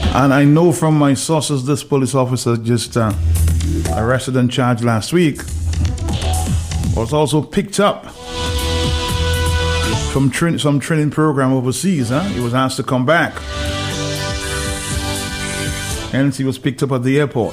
And I know from my sources this police officer just arrested and charged last week was also picked up from some training program overseas. He was asked to come back. Hence he was picked up at the airport.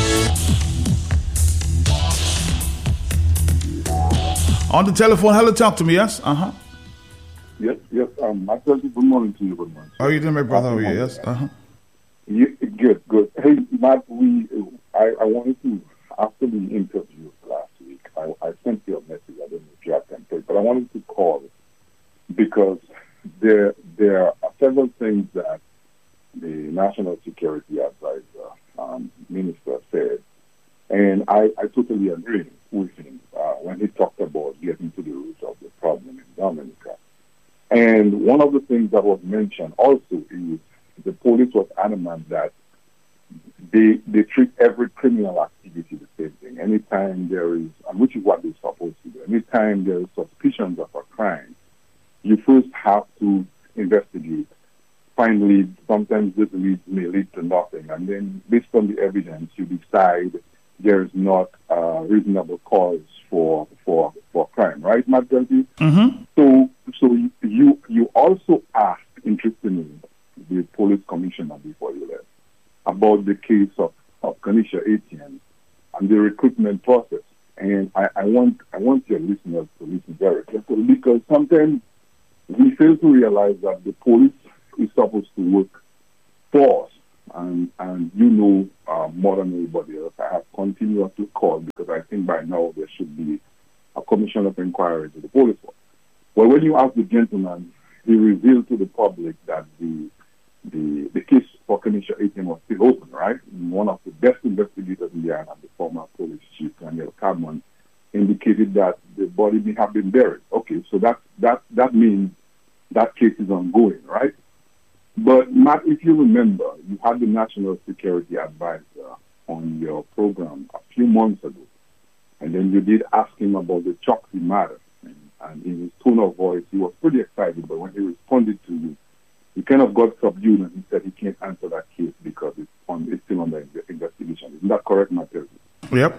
On the telephone, hello, talk to me, yes? Yes. Myself, good morning to you, good morning. How are you doing, my brother? How are you? Yes? Yeah, good. Hey, Matt, I wanted to, after the interview last week, I sent you a message, I don't know if you have time, but I wanted to call because there are several things that the National Security Advisor, Minister said, and I totally agree with him when he talked about getting to the root of the problem in Dominica. And one of the things that was mentioned also is the police was adamant that they treat every criminal activity the same thing. Anytime there is, and which is what they're supposed to do, anytime there is suspicions of a crime, you first have to investigate, find leads. Sometimes this leads may lead to nothing, and then based on the evidence, you decide there is not a reasonable cause for crime, right, Matt Gelty? Mm-hmm. So you also asked, interestingly, the police commissioner before you left about the case of Kanisha Etienne and the recruitment process. And I want your listeners to listen very carefully, because sometimes we fail to realize that the police is supposed to work for us. And you know more than anybody else, I have continued to call because I think by now there should be a commission of inquiry to the police force. Well, when you ask the gentleman, he revealed to the public that the case for Kanisha Etienne was still open, right? And one of the best investigators in the island, the former police chief, Daniel Cadman, indicated that the body may have been buried. Okay, so that means that case is ongoing, right? But, Matt, if you remember, you had the National Security Advisor on your program a few months ago, and then you did ask him about the Chokshi matter. And in his tone of voice, he was pretty excited, but when he responded to you, he kind of got subdued and he said he can't answer that case because it's still under investigation. Isn't that correct, Matthew? Yep.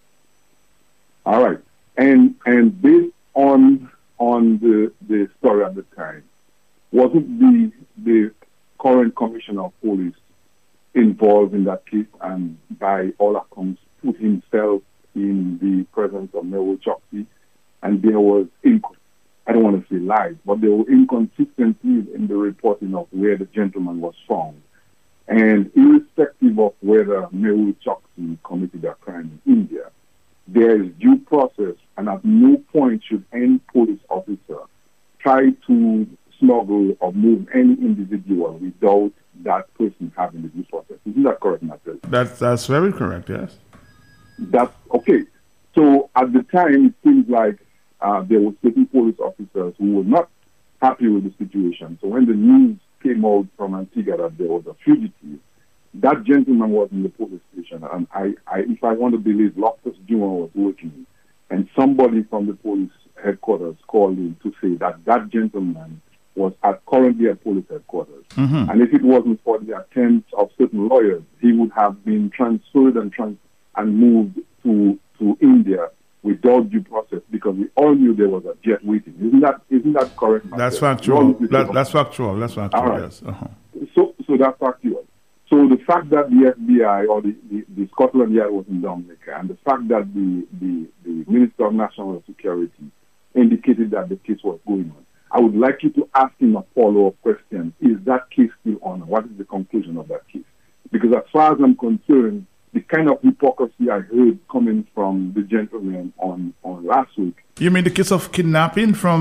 All right. And based on the story at the time, wasn't the current commissioner of police involved in that case and by all accounts put himself in the presence of Mehul Chokshi? And there was, I don't want to say lies, but there were inconsistencies in the reporting of where the gentleman was found. And irrespective of whether Mehul Chokshi committed a crime in India, there is due process, and at no point should any police officer try to smuggle or move any individual without that person having the due process. Isn't that correct, Matthew? That's very correct, yes. That's okay. So at the time, it seems like there were certain police officers who were not happy with the situation. So when the news came out from Antigua that there was a fugitive, that gentleman was in the police station, and I if I want to believe, Loftus Juma was working, and somebody from the police headquarters called in to say that gentleman was currently at police headquarters. Mm-hmm. And if it wasn't for the attempt of certain lawyers, he would have been transferred and moved to India without due process, because we all knew there was a jet waiting. Isn't that correct? That's factual. That's factual. Right. Yes. Uh-huh. So that's factual. So the fact that the FBI or the Scotland Yard was in Dominica, and the fact that the Minister of National Security indicated that the case was going on, I would like you to ask him a follow-up question. Is that case still on? What is the conclusion of that case? Because as far as I'm concerned, the kind of hypocrisy I heard coming from the gentleman on last week. You mean the case of kidnapping from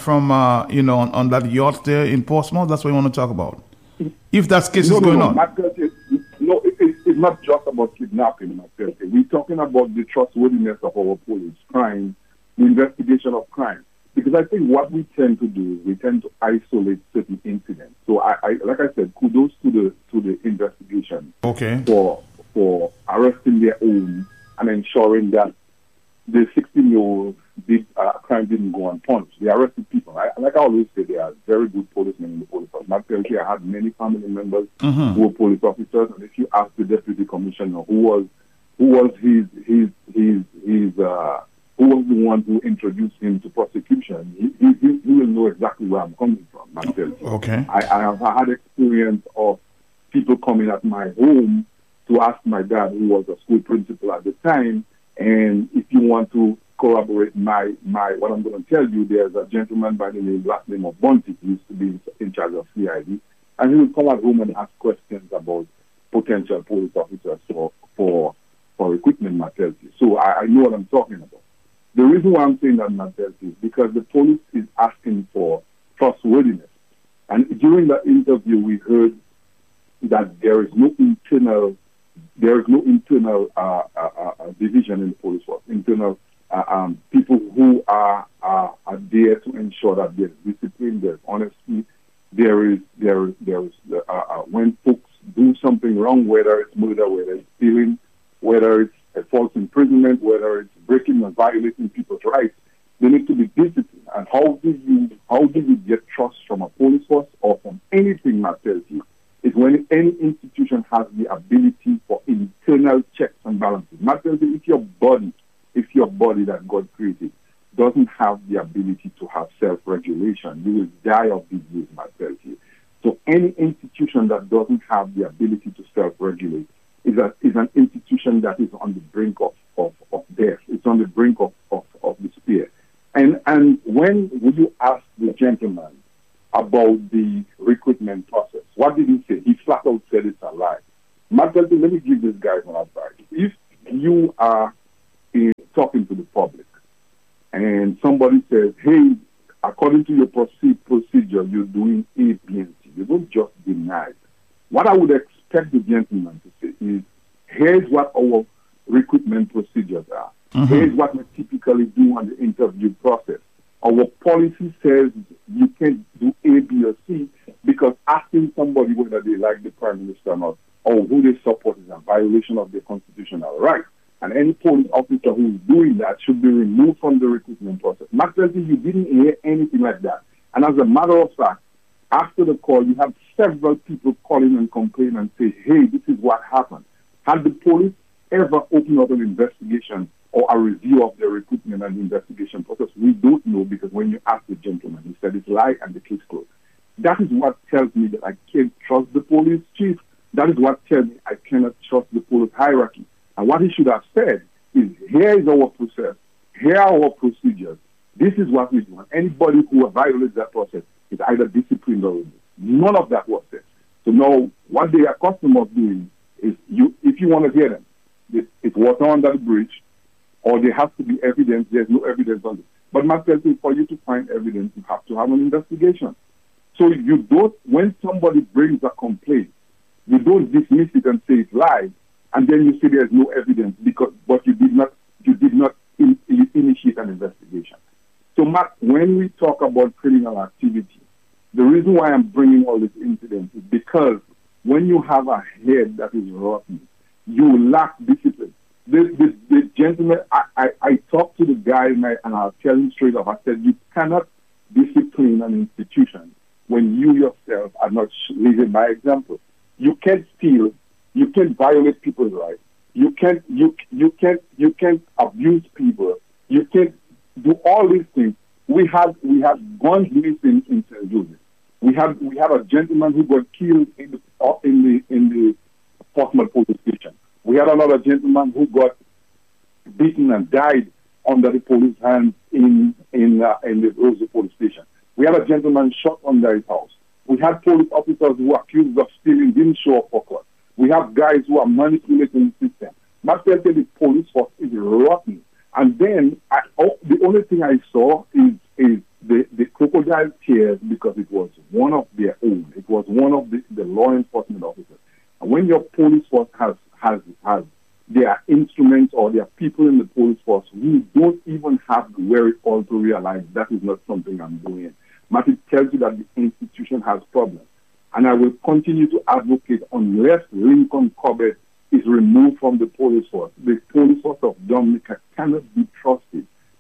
on that yacht there in Portsmouth? That's what you want to talk about. If that case is going on. It's not just about kidnapping. We're talking about the trustworthiness of our police, crime, the investigation of crime. Because I think what we tend to do is we tend to isolate certain incidents. So I like I said, kudos to the investigation. Okay. For arresting their own and ensuring that the 16-year-old crime didn't go unpunished. They arrested people. Like I always say, they are very good policemen in the police force. Myself, I had many family members who were police officers, and if you ask the deputy commissioner who was the one who introduced him to prosecution, he will know exactly where I'm coming from. Myself. Okay. I have had experience of people coming at my home to ask my dad, who was a school principal at the time, and if you want to corroborate my what I'm going to tell you, there's a gentleman by the last name of Bunty who used to be in charge of CID, and he would come at home and ask questions about potential police officers for equipment materials. So I know what I'm talking about. The reason why I'm saying that materials is because the police is asking for trustworthiness, and during that interview we heard that there is no internal division in the police force. Internal people who are there to ensure that there's discipline, there's honesty, there is when folks do something wrong, whether it's murder, whether it's stealing, whether it's a false imprisonment, whether it's breaking and violating people's rights, they need to be disciplined. And how do you get trust from a police force or from anything material? Is when any institution has the ability for internal checks and balances. Materially, if your body that God created doesn't have the ability to have self-regulation, you will die of disease, materially. So any institution that doesn't have the ability to self-regulate is an institution that is on the brink of death. It's on the brink of despair. And when you ask the gentleman about the recruitment process, what did he say? He flat out said it's a lie. Let me give this guy an advice. If you are talking to the public and somebody says, hey, according to your procedure, you're doing A, B, and C, you don't just deny it. What I would expect the gentleman to say is, here's what our recruitment procedures are. Mm-hmm. Here's what we typically do on the interview process. Our policy says you can't do A, B, or C because asking somebody whether they like the Prime Minister or not, or who they support, is a violation of their constitutional rights. And any police officer who is doing that should be removed from the recruitment process. Naturally, you didn't hear anything like that. And as a matter of fact, after the call, you have several people calling and complaining and say, hey, this is what happened. Had the police ever opened up an investigation or a review of the recruitment and investigation process? We don't know, because when you ask the gentleman, he said it's a lie and the case closed. That is what tells me that I can't trust the police chief. That is what tells me I cannot trust the police hierarchy. And what he should have said is, here is our process, here are our procedures, this is what we do. And anybody who violates that process is either disciplined or removed. None of that was said. So now, what they are accustomed of doing is, if you want to hear them, it's water under the bridge, or there has to be evidence. There's no evidence on it. But my question, for you to find evidence, you have to have an investigation. So you don't, when somebody brings a complaint, you don't dismiss it and say it's lies, and then you say there's no evidence but you did not initiate an investigation. So Matt, when we talk about criminal activity, the reason why I'm bringing all this incidents is because when you have a head that is rotten, you lack discipline. The gentleman, I talked to the guy and I'll tell him straight up, I said, you cannot discipline an institution when you yourself are not living by example. You can't steal, you can't violate people's rights, you can't abuse people, you can't do all these things. We have guns missing in St. Joseph. We have a gentleman who got killed in the Portsmouth police station. We had another gentleman who got beaten and died under the police hands in the Roseau police station. We had a gentleman shot under his house. We had police officers who were accused of stealing, didn't show up for court. We have guys who are manipulating the system. Myself, the police force is rotten. And then the only thing I saw is the crocodile tears, because it was one of their own. It was one of the law enforcement officers. And when your police force has their instruments or their people in the police force who don't even have the wherewithal to realize that is not something I'm doing, but it tells you that the institution has problems. And I will continue to advocate unless Lincoln Cobbett is removed from the police force. The police force of Dominica cannot be trusted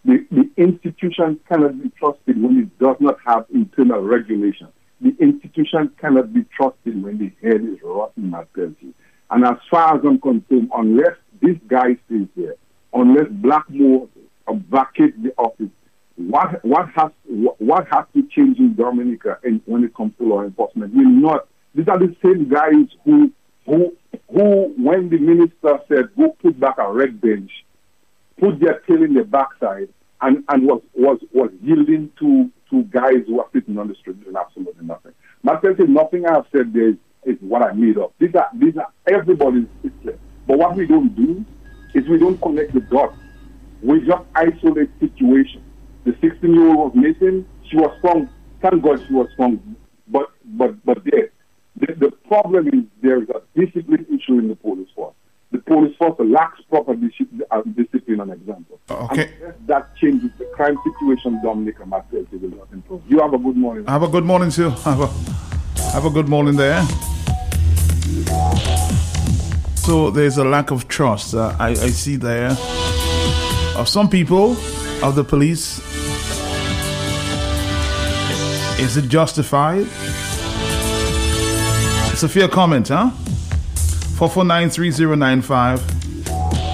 The institution cannot be trusted when it does not have internal regulation. The institution cannot be trusted when the head is rotten, McKelvey. And as far as I'm concerned, unless this guy stays there, unless Blackmore vacates the office, what has to change in Dominica when it comes to law enforcement? Will not. These are the same guys who when the minister said go put back a red bench, put their tail in the backside, and was yielding to guys who are sitting on the street doing absolutely nothing. Myself, nothing I have said there is what I made up. These are everybody's system. But what we don't do is we don't connect the dots. We just isolate situations. The 16-year-old was missing. She was found. Thank God she was found. But there, the problem is there is a discipline issue in the police force. The police force lacks proper discipline, an example. Okay. And that changes the crime situation, Dominica Martel will not improve. You have a good morning. Have a good morning, too. Have a good morning there. So there's a lack of trust. I see there of some people of the police. Is it justified? It's a fair comment, huh? 4493095.